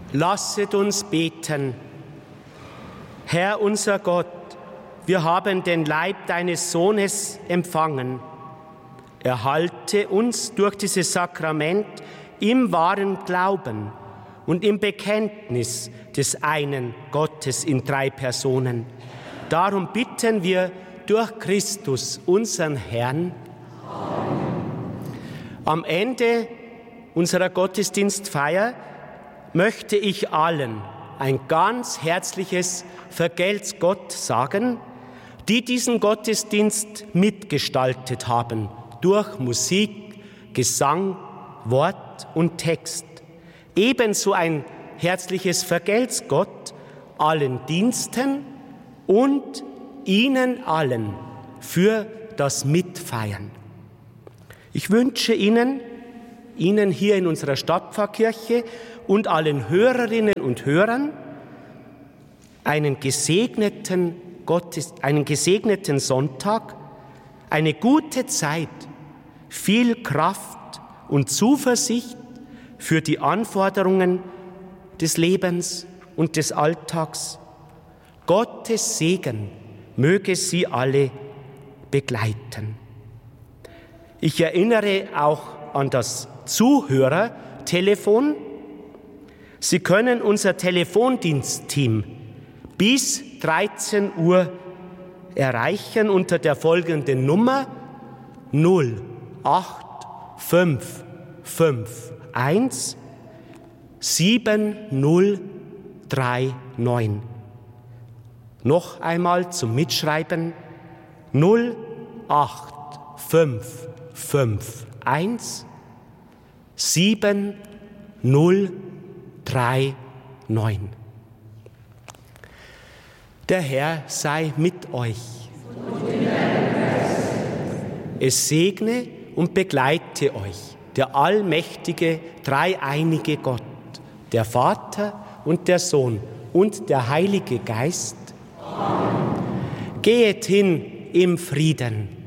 Lasset uns beten. Herr unser Gott, wir haben den Leib deines Sohnes empfangen. Erhalte uns durch dieses Sakrament im wahren Glauben und im Bekenntnis des einen Gottes in 3 Personen. Darum bitten wir durch Christus, unseren Herrn. Am Ende unserer Gottesdienstfeier möchte ich allen ein ganz herzliches Vergelt's Gott sagen, die diesen Gottesdienst mitgestaltet haben, durch Musik, Gesang, Wort und Text. Ebenso ein herzliches Vergelt's Gott allen Diensten und Ihnen allen für das Mitfeiern. Ich wünsche Ihnen hier in unserer Stadtpfarrkirche und allen Hörerinnen und Hörern einen gesegneten Sonntag, eine gute Zeit, viel Kraft und Zuversicht für die Anforderungen des Lebens und des Alltags. Gottes Segen möge Sie alle begleiten. Ich erinnere auch an das Zuhörertelefon. Sie können unser Telefondienstteam bis 13 Uhr erreichen unter der folgenden Nummer 08551 7039. Noch einmal zum Mitschreiben 08551 7039. Der Herr sei mit euch. Es segne und begleite euch der allmächtige, dreieinige Gott, der Vater und der Sohn und der Heilige Geist. Amen. Gehet hin im Frieden.